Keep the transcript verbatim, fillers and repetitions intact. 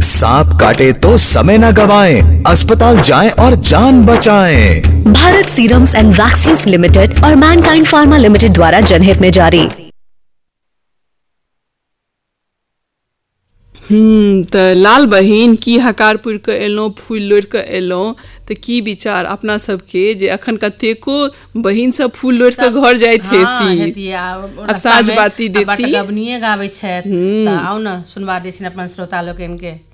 सांप काटे तो समय न गवाएं, अस्पताल जाएं और जान बचाएं। Bharat serums and vaccines limited और मैनकाइंड फार्मा लिमिटेड द्वारा जनहित में जारी। हम्म तो लाल बहिन की हकारपुर के एलौं फूल लोड़ के एलौं तो की विचार अपना सबके जे अखन कतेको बहिन सब फूल लोड़ के घर जाइत हेती, अब साँझ बाती देती गबनिए गाबै छै त आउ न सुनवा दै छिन अपन श्रोता लोकनि के।